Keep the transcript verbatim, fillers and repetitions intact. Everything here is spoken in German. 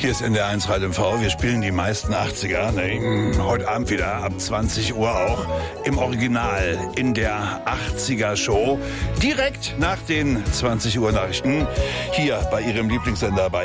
Hier ist N D R eins Radio M V. Wir spielen die meisten achtziger. Ne? Heute Abend wieder ab zwanzig Uhr auch im Original in der achtziger Show. Direkt nach den zwanzig Uhr Nachrichten hier bei Ihrem Lieblingssender bei